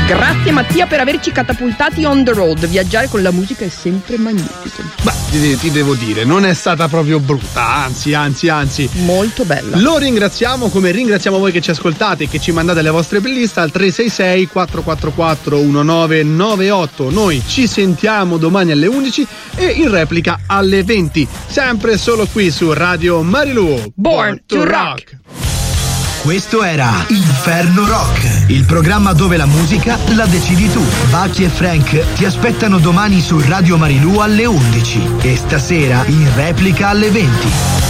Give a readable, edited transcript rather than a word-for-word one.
Grazie Mattia per averci catapultati on the road. Viaggiare con la musica è sempre magnifico. Ma ti devo dire, non è stata proprio brutta, anzi. Molto bella. Lo ringraziamo, come ringraziamo voi che ci ascoltate e che ci mandate le vostre playlist al 366 444 1998. Noi ci sentiamo domani alle 11 e in replica alle 20, sempre solo qui su Radio Marilù. Born to Rock. Questo era Inferno Rock, il programma dove la musica la decidi tu. Bucky e Frank ti aspettano domani su Radio Marilù alle 11 e stasera in replica alle 20.